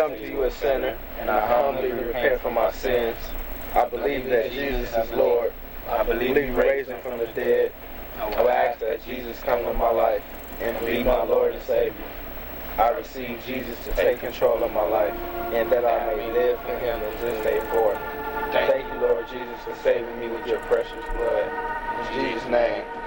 come to you a sinner, and I humbly repent for my sins. I believe that Jesus is Lord. I believe you raised him from the dead. I will ask that Jesus come into my life and be my Lord and Savior. I receive Jesus to take control of my life, and that I may live for him in this day forth. Thank you, Lord Jesus, for saving me with your precious blood. In Jesus' name.